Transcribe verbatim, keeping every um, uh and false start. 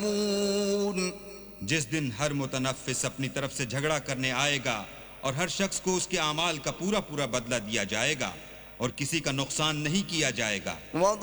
जिस दिन हर मुतनफ़िस अपनी तरफ से झगड़ा करने आएगा और हर शख्स को उसके आमाल का पूरा पूरा बदला दिया जाएगा और किसी का नुकसान नहीं किया जाएगा।